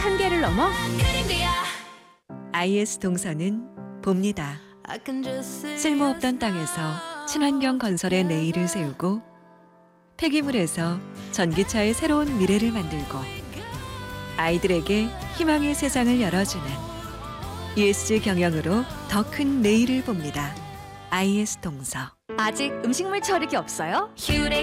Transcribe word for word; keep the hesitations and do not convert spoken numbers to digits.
한계를 넘어 아이에스 동서는 봅니다. 쓸모없던 땅에서 친환경 건설의 내일을 세우고 폐기물에서 전기차의 새로운 미래를 만들고 아이들에게 희망의 세상을 열어주는 이에스지 경영으로 더 큰 내일을 봅니다. 아이에스 동서. 아직 음식물 처리기 없어요? 휴대